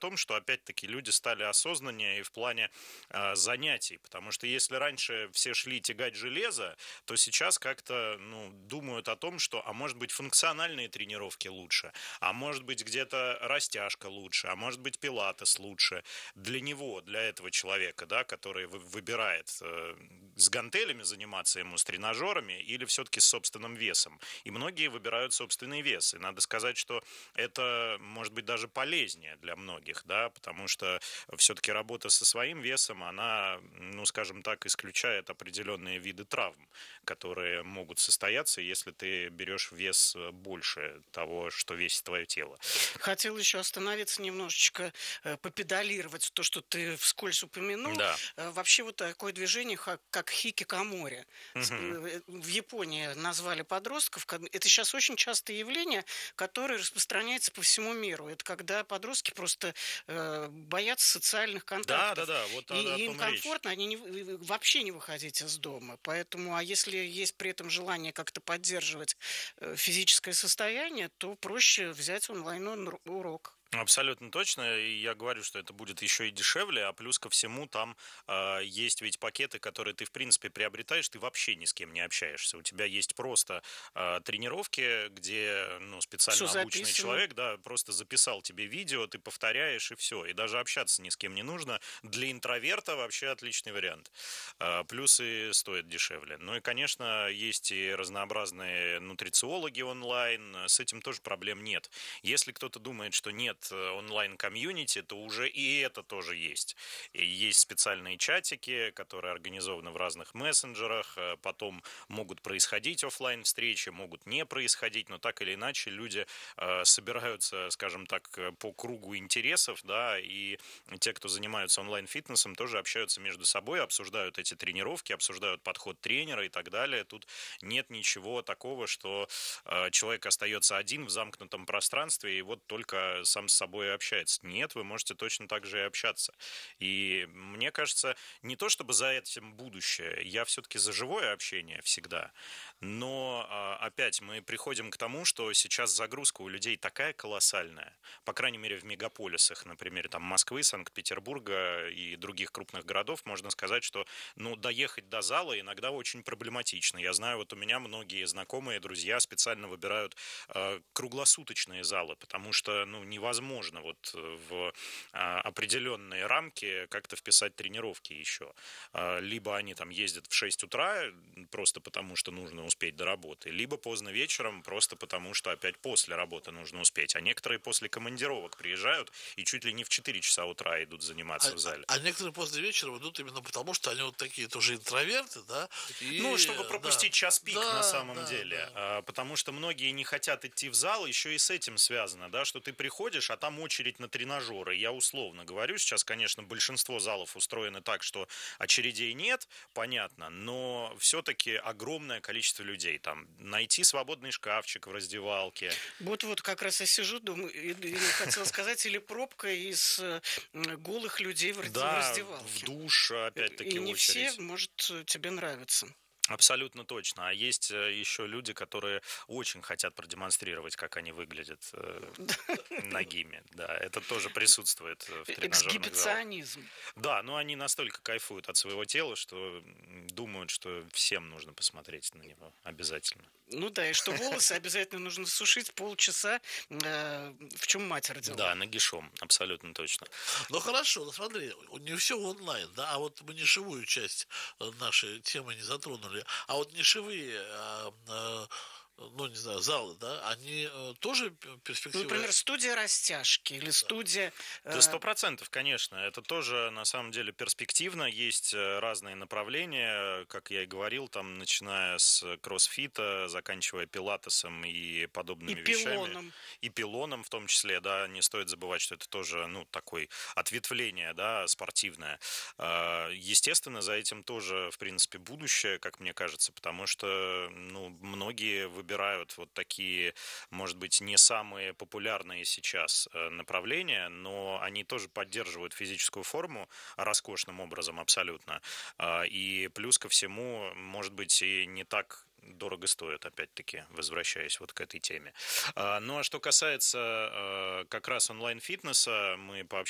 том, что, опять-таки, люди стали осознаннее и в плане занятий, потому что если раньше все шли тягать железо, то сейчас как-то, ну, думают о том, что, а может быть, функциональные тренировки лучше, а может быть, где-то растяжка лучше, а может быть, пилатес лучше для него, для этого человека, да, который выбирает с гантелями заниматься ему, с тренажерами или все-таки с собственным весом. И многие выбирают собственный вес. И надо сказать, что это может быть даже полезнее для многих, да, потому что все-таки работа со своим весом, она, ну, скажем так, исключает определенные виды травм, которые могут состояться, если ты берешь вес больше того, что весит твое тело. Хотел еще остановиться немножечко, попедалировать то, что ты вскользь упомянул. Да. Вообще вот такое движение, как хикикамори. Мгм. В Японии назвали подростков. Это сейчас очень частое явление, которое распространяется по всему миру. Это когда подростки просто боятся социальных Да, да, контактов. да, вот И о им том и речь. комфортно, они вообще не выходить из дома. Поэтому, а если есть при этом желание как-то поддерживать физическое состояние, то проще взять онлайн-урок. Абсолютно точно. И я говорю, что это будет еще и дешевле, а плюс ко всему там есть ведь пакеты, которые ты, в принципе, приобретаешь, ты вообще ни с кем не общаешься. У тебя есть просто тренировки, где ну, Все специально обученный записано. человек, да, просто записал тебе видео, ты повторяешь и все. И даже общаться ни с кем не нужно. Для интроверта вообще отличный вариант. Плюс и стоит дешевле. Ну и, конечно, есть и разнообразные нутрициологи онлайн. С этим тоже проблем нет. Если кто-то думает, что нет онлайн-комьюнити, то уже и это тоже есть. И есть специальные чатики, которые организованы в разных мессенджерах, потом могут происходить офлайн встречи, могут не происходить, но так или иначе люди собираются, скажем так, по кругу интересов, да, и те, кто занимаются онлайн-фитнесом, тоже общаются между собой, обсуждают эти тренировки, обсуждают подход тренера и так далее. Тут нет ничего такого, что человек остается один в замкнутом пространстве и вот только сам с собой общается. Нет, вы можете точно так же и общаться. И мне кажется, не то чтобы за этим будущее, я все-таки за живое общение всегда, но опять мы приходим к тому, что сейчас загрузка у людей такая колоссальная, по крайней мере в мегаполисах, например, там Москвы, Санкт-Петербурга и других крупных городов, можно сказать, что ну, доехать до зала иногда очень проблематично. Я знаю, вот у меня многие знакомые, друзья специально выбирают круглосуточные залы, потому что ну, невозможно вот в определенные рамки как-то вписать тренировки еще. Либо они там ездят в 6 утра просто потому, что нужно успеть до работы, либо поздно вечером просто потому, что опять после работы нужно успеть. А некоторые после командировок приезжают и чуть ли не в 4 часа утра идут заниматься в зале. А некоторые после вечера идут именно потому, что они вот такие тоже интроверты, да, Ну, и чтобы да, пропустить час пик на да, самом да, деле, да. потому что многие не хотят идти в зал, еще и с этим связано, да, что ты приходишь, а там очередь на тренажеры. Я условно говорю, сейчас, конечно, большинство залов устроены так, что очередей нет, понятно, но все-таки огромное количество людей. Там найти свободный шкафчик в раздевалке. Вот как раз я сижу, думаю, или хотела сказать, или пробка из голых людей в Да, в раздевалке. душ, И опять-таки, не все, очередь. может, тебе нравится. Абсолютно точно. А есть еще люди, которые очень хотят продемонстрировать, как они выглядят нагими. Да, это тоже присутствует в тренажерных залах. Эксгибиционизм. Да, но они настолько кайфуют от своего тела, что думают, что всем нужно посмотреть на него обязательно. Ну да, и что волосы обязательно нужно сушить полчаса, в чем мать родила. Да, нагишом, абсолютно точно. Ну хорошо, ну смотри, не все онлайн, да, а вот мы нишевую часть нашей темы не затронули, а вот нишевые, ну не знаю, залы, да, они тоже Ну, перспективы. например, студия растяжки или студия... Да, 100%, конечно. Это тоже, на самом деле, перспективно. Есть разные направления, как я и говорил, там, начиная с кроссфита, заканчивая пилатесом и и подобными вещами. пилоном. И пилоном в том числе, да, не стоит забывать, что это тоже, ну, такое ответвление, да, спортивное. Естественно, за этим тоже, в принципе, будущее, как мне кажется, потому что, ну, многие выбирают вот такие, может быть, не самые популярные сейчас направления, но они тоже поддерживают физическую форму роскошным образом абсолютно. И плюс ко всему, может быть, и не так дорого стоит, опять-таки, возвращаясь вот к этой теме. Ну а что касается как раз онлайн-фитнеса, мы пообщались